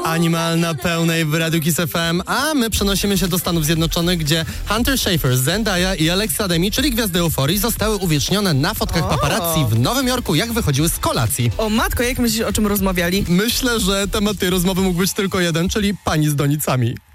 Animal na pełnej w Radiu Kiss FM, a my przenosimy się do Stanów Zjednoczonych, gdzie Hunter Schafer, Zendaya i Alexa Demi, czyli gwiazdy Euforii, zostały uwiecznione na fotkach paparazzi w Nowym Jorku, jak wychodziły z kolacji. O matko, jak myślisz, o czym rozmawiali? Myślę, że temat tej rozmowy mógł być tylko jeden, czyli pani z donicami.